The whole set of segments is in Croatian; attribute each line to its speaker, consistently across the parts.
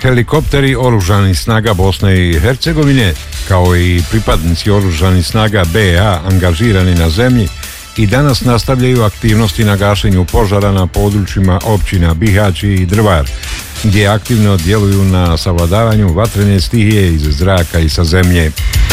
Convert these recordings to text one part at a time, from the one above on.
Speaker 1: Helikopteri oružanih snaga Bosne i Hercegovine, kao i pripadnici oružanih snaga BiH angažirani na zemlji, i danas nastavljaju aktivnosti na gašenju požara na područjima općina Bihać i Drvar, gdje aktivno djeluju na savladavanju vatrene stihije iz zraka i sa zemlje.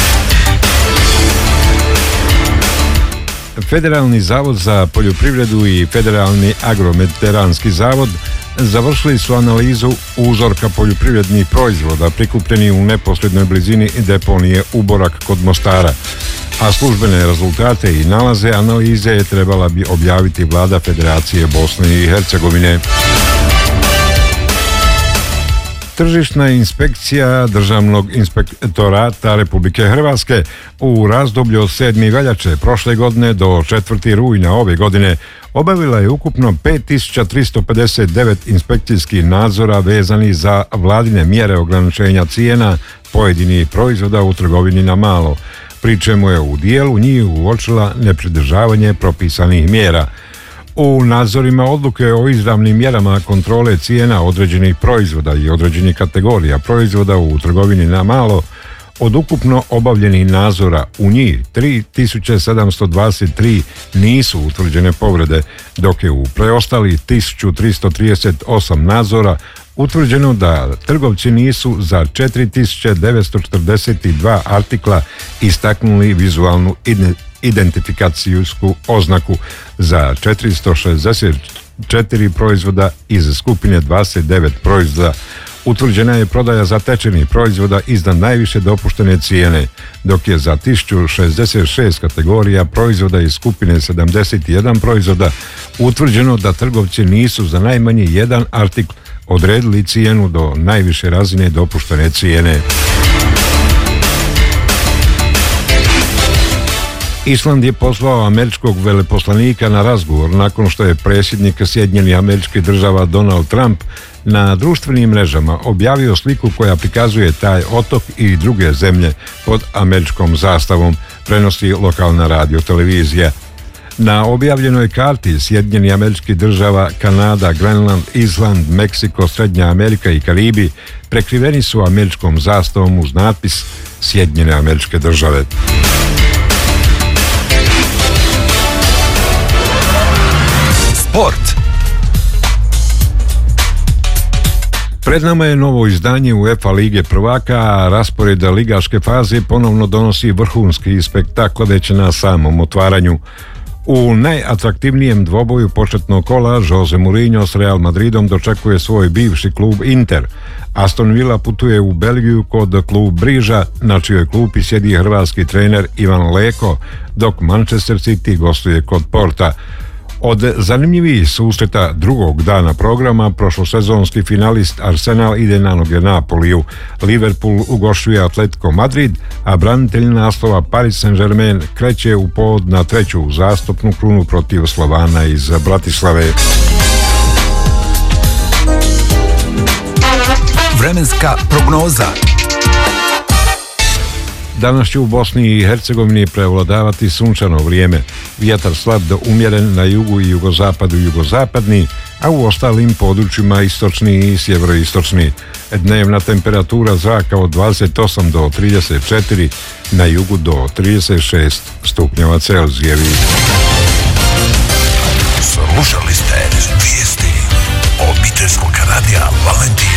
Speaker 1: Federalni zavod za poljoprivredu i Federalni agromediteranski zavod završili su analizu uzorka poljoprivrednih proizvoda prikupljenih u neposrednoj blizini deponije Uborak kod Mostara, a službene rezultate i nalaze analize trebala bi objaviti vlada Federacije Bosne i Hercegovine. Tržišna inspekcija Državnog inspektorata Republike Hrvatske u razdoblju od 7. veljače prošle godine do 4. rujna ove godine obavila je ukupno 5359 inspekcijskih nadzora vezanih za vladine mjere ograničenja cijena pojedinih proizvoda u trgovini na malo, pri čemu je u dijelu njih uočila nepridržavanje propisanih mjera. U nadzorima odluke o izravnim mjerama kontrole cijena određenih proizvoda i određenih kategorija proizvoda u trgovini na malo, od ukupno obavljenih nadzora u njih 3723 nisu utvrđene povrede, dok je u preostalih 1338 nadzora utvrđeno da trgovci nisu za 4942 artikla istaknuli vizualnu identifikacijsku oznaku, za 464 proizvoda iz skupine 29 proizvoda utvrđena je prodaja zatečenih proizvoda iznad najviše dopuštene cijene, dok je za 1066 kategorija proizvoda iz skupine 71 proizvoda utvrđeno da trgovci nisu za najmanje jedan artikl odredili cijenu do najviše razine dopuštene cijene. Island je poslao američkog veleposlanika na razgovor nakon što je predsjednik Sjedinjenih Američkih Država Donald Trump na društvenim mrežama objavio sliku koja prikazuje taj otok i druge zemlje pod američkom zastavom, prenosi lokalna radiotelevizija. Na objavljenoj karti Sjedinjenih Američkih Država, Kanada, Grenland, Island, Meksiko, Srednja Amerika i Karibi prekriveni su američkom zastavom uz natpis Sjedinjene Američke Države.
Speaker 2: Sport.
Speaker 1: Pred nama je novo izdanje UEFA Lige prvaka, a raspored ligaške faze ponovno donosi vrhunski spektakl već na samom otvaranju. U najatraktivnijem dvoboju početnog kola Jose Mourinho s Real Madridom dočekuje svoj bivši klub Inter. Aston Villa putuje u Belgiju kod klub Briža, na čijoj klupi sjedi hrvatski trener Ivan Leko, dok Manchester City gostuje kod Porta. Od zanimljivih susreta drugog dana programa prošlosezonski finalist Arsenal ide na noge Napoliju, Liverpool ugošćuje Atletico Madrid, a branitelj naslova Paris Saint-Germain kreće u povod na treću uzastopnu krunu protiv Slovana iz Bratislave.
Speaker 2: Vremenska prognoza.
Speaker 1: Danas će u Bosni i Hercegovini prevladavati sunčano vrijeme, vjetar slab do umjeren na jugu i jugozapadu i jugozapadni, a u ostalim područjima istočni i sjeveroistočni. Dnevna temperatura zraka od 28 do 34, na jugu do 36 stupnjeva Celzijevih.
Speaker 2: Slušali ste vijesti obiteljskog radija Valentina.